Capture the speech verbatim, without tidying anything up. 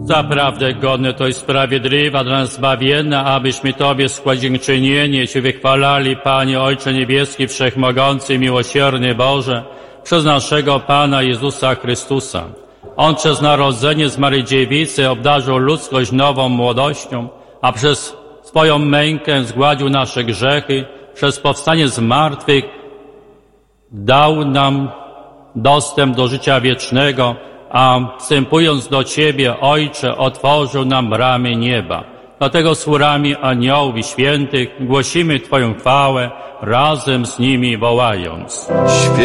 Zaprawdę godne to i sprawiedliwa dla nas zbawienna, abyśmy Tobie składać dziękczynienie Cię wychwalali, Panie Ojcze Niebieski, Wszechmogący, Miłosierny Boże, przez naszego Pana Jezusa Chrystusa. On przez narodzenie z Maryi Dziewicy obdarzył ludzkość nową młodością, a przez swoją mękę zgładził nasze grzechy, przez powstanie z martwych dał nam dostęp do życia wiecznego, a wstępując do Ciebie, Ojcze, otworzył nam bramy nieba. Dlatego z chórami aniołów i świętych głosimy Twoją chwałę, razem z nimi wołając.